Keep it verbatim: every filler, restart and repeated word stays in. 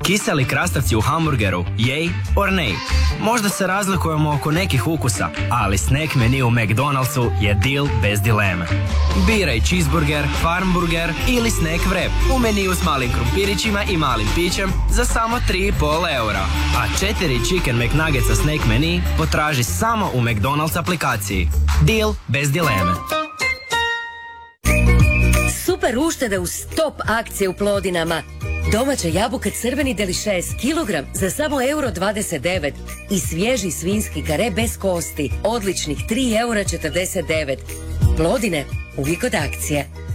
Kiseli krastavci u hamburgeru, yay or nay? Možda se razlikujemo oko nekih ukusa, ali snack menu u McDonald'su je deal bez dileme. Biraj cheeseburger, farmburger ili snack wrap u meniju s malim krumpirićima i malim pićem za samo tri i pol eura. A četiri Chicken McNuggetsa snack menu potraži samo u McDonald's aplikaciji. Deal bez dileme. Super uštede u stop akcije u Plodinama. Domaća jabuka crveni delišes kilogram za samo euro dvadeset devet i svježi svinjski kare bez kosti odličnih tri eura četrdeset devet. Plodine, uvijek od akcije.